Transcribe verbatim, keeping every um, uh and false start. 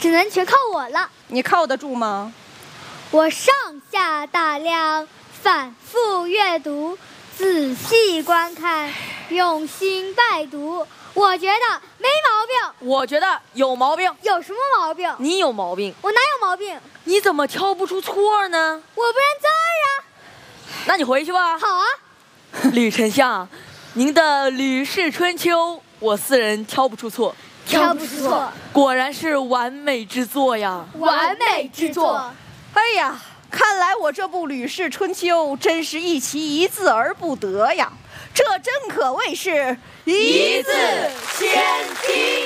只能全靠我了。 你靠得住吗？ 我上下打量，反复阅读，仔细观看，用心拜读。我觉得没毛病。 我觉得有毛病。 有什么毛病？ 你有毛病。 我哪有毛病？ 你怎么挑不出错呢？ 我不认字儿啊。 那你回去吧。 好啊。 吕丞相，您的《吕氏春秋》，我四人挑不出错。 挑不出错。 果然是完美之作呀！ 完美之作。 哎呀，看来我这部《吕氏春秋》真是一其一字而不得呀，这真可谓是一字千金。